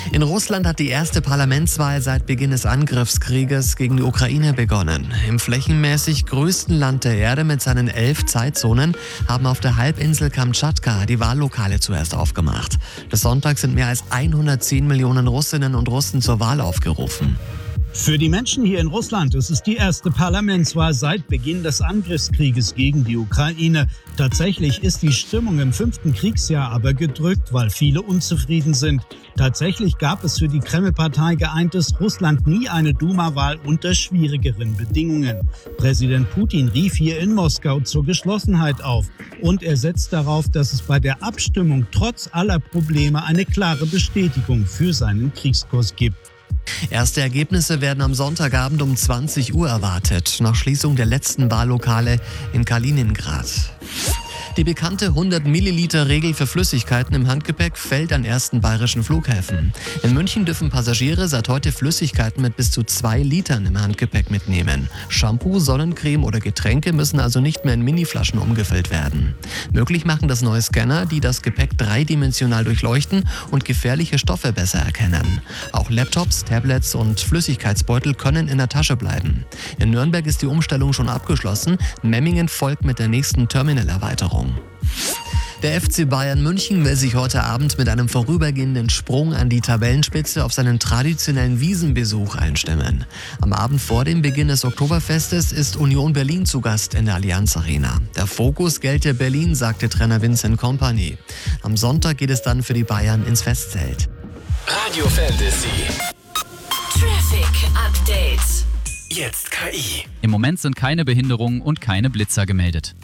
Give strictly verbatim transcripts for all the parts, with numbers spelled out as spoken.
In Russland hat die erste Parlamentswahl seit Beginn des Angriffskrieges gegen die Ukraine begonnen. Im flächenmäßig größten Land der Erde mit seinen elf Zeitzonen haben auf der Halbinsel Kamtschatka die Wahllokale zuerst aufgemacht. Bis Sonntag sind mehr als hundertzehn Millionen Russinnen und Russen zur Wahl aufgerufen. Für die Menschen hier in Russland ist es die erste Parlamentswahl seit Beginn des Angriffskrieges gegen die Ukraine. Tatsächlich ist die Stimmung im fünften Kriegsjahr aber gedrückt, weil viele unzufrieden sind. Tatsächlich gab es für die Kreml-Partei Geeintes Russland nie eine Duma-Wahl unter schwierigeren Bedingungen. Präsident Putin rief hier in Moskau zur Geschlossenheit auf. Und er setzt darauf, dass es bei der Abstimmung trotz aller Probleme eine klare Bestätigung für seinen Kriegskurs gibt. Erste Ergebnisse werden am Sonntagabend um zwanzig Uhr erwartet, nach Schließung der letzten Wahllokale in Kaliningrad. Die bekannte hundert Milliliter Regel für Flüssigkeiten im Handgepäck fällt an ersten bayerischen Flughäfen. In München dürfen Passagiere seit heute Flüssigkeiten mit bis zu zwei Litern im Handgepäck mitnehmen. Shampoo, Sonnencreme oder Getränke müssen also nicht mehr in Miniflaschen umgefüllt werden. Möglich machen das neue Scanner, die das Gepäck dreidimensional durchleuchten und gefährliche Stoffe besser erkennen. Auch Laptops, Tablets und Flüssigkeitsbeutel können in der Tasche bleiben. In Nürnberg ist die Umstellung schon abgeschlossen. Memmingen folgt mit der nächsten Terminalerweiterung. Der F C Bayern München will sich heute Abend mit einem vorübergehenden Sprung an die Tabellenspitze auf seinen traditionellen Wiesenbesuch einstimmen. Am Abend vor dem Beginn des Oktoberfestes ist Union Berlin zu Gast in der Allianz Arena. Der Fokus gelte Berlin, sagte Trainer Vincent Kompany. Am Sonntag geht es dann für die Bayern ins Festzelt. Radio Fantasy. Traffic Update. Jetzt K I. Im Moment sind keine Behinderungen und keine Blitzer gemeldet.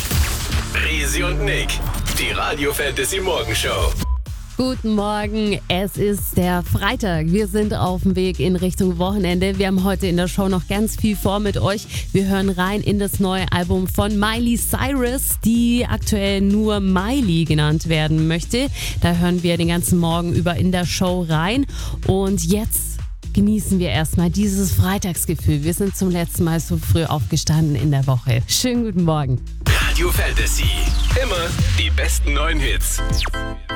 Risi und Nick, die Radio Fantasy Morgenshow. Guten Morgen, es ist der Freitag. Wir sind auf dem Weg in Richtung Wochenende. Wir haben heute in der Show noch ganz viel vor mit euch. Wir hören rein in das neue Album von Miley Cyrus, die aktuell nur Miley genannt werden möchte. Da hören wir den ganzen Morgen über in der Show rein. Und jetzt genießen wir erstmal dieses Freitagsgefühl. Wir sind zum letzten Mal so früh aufgestanden in der Woche. Schönen guten Morgen. Radio Fantasy. Immer die besten neuen Hits.